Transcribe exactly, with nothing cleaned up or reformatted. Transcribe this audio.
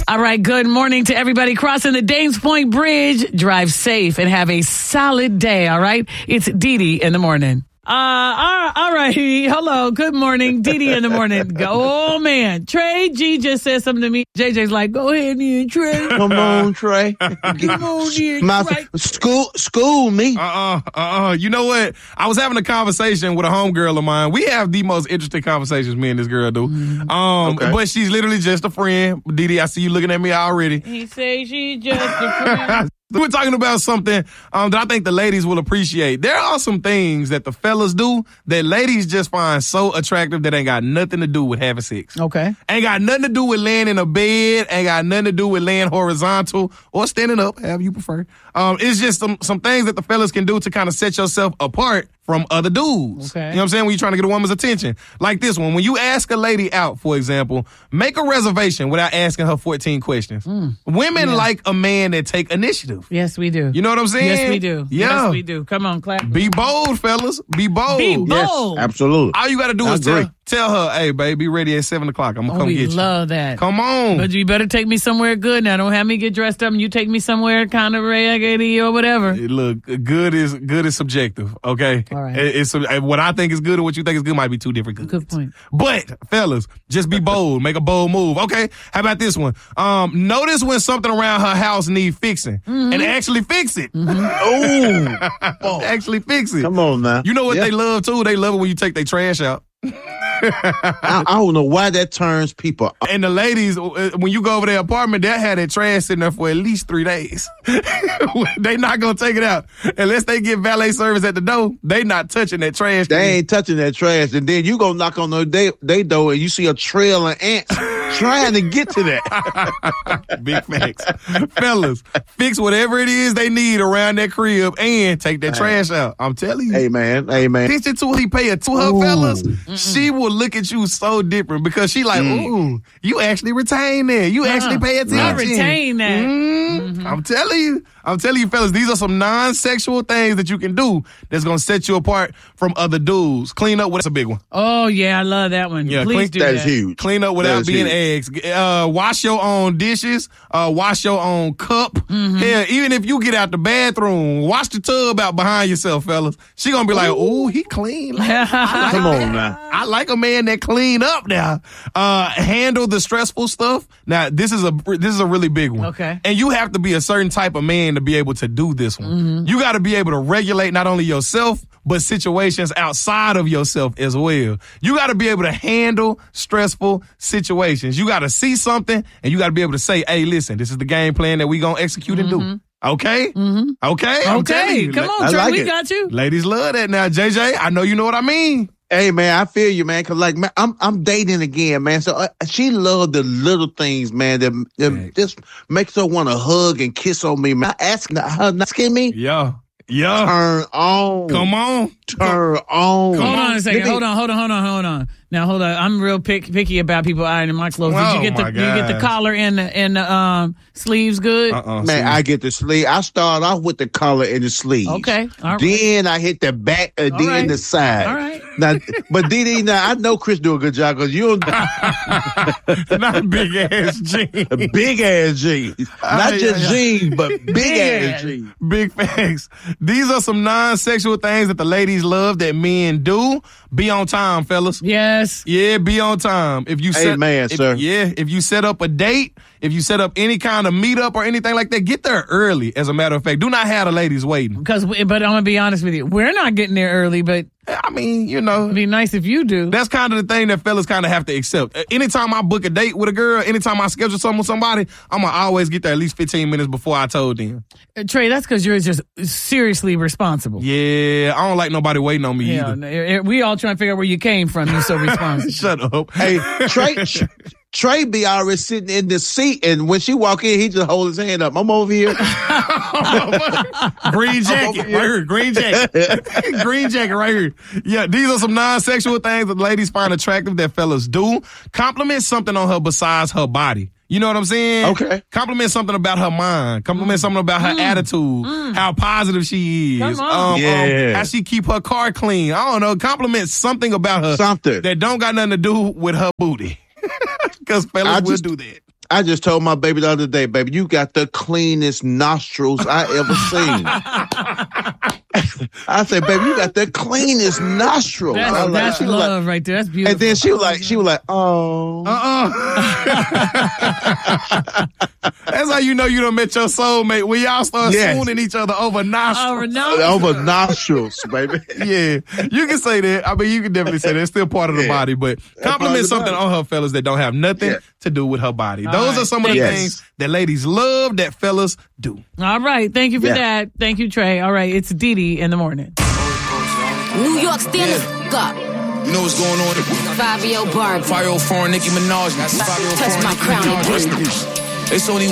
All right, good morning to everybody crossing the Dames Point Bridge. Drive safe and have a solid day, all right? It's Dee Dee in the morning. Uh, all, all right. Hello. Good morning. Dee Dee in the morning. Oh, man. Trey G just said something to me. J J's like, go ahead and Trey. Come on, Trey. Come on, in, My Trey. School, school me. Uh-uh, uh-uh. You know what? I was having a conversation with a homegirl of mine. We have the most interesting conversations me and this girl do. Mm-hmm. Um, Okay. But she's literally just a friend. Dee Dee, I see you looking at me already. He say she just a friend. We're talking about something um, that I think the ladies will appreciate. There are some things that the fellas do that ladies just find so attractive that ain't got nothing to do with having sex. Okay. Ain't got nothing to do with laying in a bed. Ain't got nothing to do with laying horizontal or standing up, however you prefer. Um, it's just some, some things that the fellas can do to kind of set yourself apart from other dudes. Okay. You know what I'm saying? When you're trying to get a woman's attention. Like this one. When you ask a lady out, for example, make a reservation without asking her fourteen questions. Mm. Women Yeah. like a man that take initiative. Yes, we do. You know what I'm saying? Yes, we do. Yeah. Yes, we do. Come on, clap. Be bold, fellas. Be bold. Be bold. Yes, absolutely. All you got to do I is tell, agree. tell her, hey, babe, be ready at seven o'clock. I'm going to Oh, come we get you. love that. Come on. But you better take me somewhere good now. Don't have me get dressed up and you take me somewhere kind of raggedy or whatever. It Look, good is good is subjective, okay? All right. It- It's what I think is good and what you think is good might be two different goods. Good point. But fellas, just be bold, make a bold move. Okay, how about this one? Um, notice when something around her house need fixing, Mm-hmm. and actually fix it. Oh, Actually fix it. come on now. You know what Yeah. they love too? They love it when you take their trash out. I, I don't know why that turns people off. And the ladies, uh, when you go over their apartment, they'll have their trash sitting there for at least three days. They not gonna take it out unless they get valet service at the door. They not touching that trash. They ain't touching that trash, and then you go knock on their day, they door, and you see a trail of ants trying to get to that. Big facts. Fellas, fix whatever it is they need around that crib and take that trash out. I'm telling you. Hey man, hey man. Attention to he pay it to her, Ooh. fellas. She will look at you so different because she like, ooh, you actually retain that. You actually pay attention. I retain that. Mm, I'm telling you. I'm telling you, fellas, these are some non-sexual things that you can do that's going to set you apart from other dudes. Clean up. That's a big one. Oh, yeah, I love that one. Yeah, Please clean- do That that. is huge. Clean up That without is being huge. eggs. Uh, wash your own dishes. Uh, wash your own cup. Mm-hmm. Hell, even if you get out the bathroom, wash the tub out behind yourself, fellas. She gonna be like, "Ooh, he clean." Like, Come on now. I like a man that clean up now. Uh, handle the stressful stuff. Now, this is a this is a really big one. Okay. And you have to be a certain type of man to be able to do this one. Mm-hmm. You got to be able to regulate not only yourself, but situations outside of yourself as well. You got to be able to handle stressful situations. You got to see something and you got to be able to say, hey, listen, this is the game plan that we going to execute and do. Okay? Mm-hmm. Okay? I'm telling Okay, you. come on, I Trey, like we it. got you. Ladies love that now. J J, I know you know what I mean. Hey man, I feel you, man. Cause like, man, I'm I'm dating again, man. So uh, she loved the little things, man. That, that Right. just makes her want to hug and kiss on me, man. Asking her, not asking me, Yeah. Yeah. turn on, Come on. turn on. Hold on a second. Nigga, Hold on, hold on, hold on, hold on. Now, hold on. I'm real pick, picky about people ironing my clothes. Did Oh, you get the my you get the gosh. collar and the and the um sleeves good? Uh-uh. Man, I get the sleeve. I start off with the collar and the sleeves. Okay, all right. Then I hit the back and All then right. the side. All right. Now, but Dee Dee, now I know Chris do a good job because you Not big ass jeans. big ass jeans, not yeah, just yeah. jeans, but big, Big ass ass. jeans. Big facts. These are some non-sexual things that the ladies love that men do. Be on time, fellas. Yes. Yeah, be on time. If you set, Amen, if- sir. Yeah, if you set up a date, if you set up any kind of meetup or anything like that, get there early. As a matter of fact, do not have the ladies waiting. Because, but I'm gonna be honest with you, we're not getting there early, but I mean, you know, it'd be nice if you do. that's kind of the thing that fellas kind of have to accept. Uh, Anytime I book a date with a girl, anytime I schedule something with somebody, I'm gonna always get there at least fifteen minutes before I told them. Uh, Trey, that's because you're just seriously responsible. Yeah, I don't like nobody waiting on me Yeah, either. n- we all trying to figure out where you came from. You're so responsible. Shut up. Hey, Trey, Trey be already sitting in the seat, and when she walk in, he just hold his hand up. I'm over here. Green jacket, right here. Green jacket. Green jacket right here. Yeah, these are some non-sexual things that ladies find attractive that fellas do. Compliment something on her besides her body. You know what I'm saying? Okay. Compliment something about her mind. Compliment something about her attitude. How positive she is. Come on. Um, Yeah. um, how she keep her car clean. I don't know. Compliment something about her Something. that don't got nothing to do with her booty. Because fellas I will just- do that. I just told my baby the other day, baby, you got the cleanest nostrils I ever seen. I said, baby, you got the cleanest nostrils. That's, I like, that's she was love like, right there. That's beautiful. and then she was like, she was like, oh. Uh-uh. That's how you know you done met your soulmate. When y'all start Yes. swooning each other over nostrils. Oh, no. Over nostrils, baby. Yeah, you can say that. I mean, you can definitely say that. It's still part of the Yeah. body, but part of compliment the something body. on her, fellas, that don't have nothing Yeah. to do with her body. All Those right. are some of the Yes. things that ladies love that fellas do. All right. Thank you for Yeah. that. Thank you, Trey. All right. It's Dee Dee in the morning. New York, stand the f*** up. You know what's going on? Fabio Barbie. five oh four Nicki Minaj. That's five oh four Touch my Nicki crown Minaj. again. It's only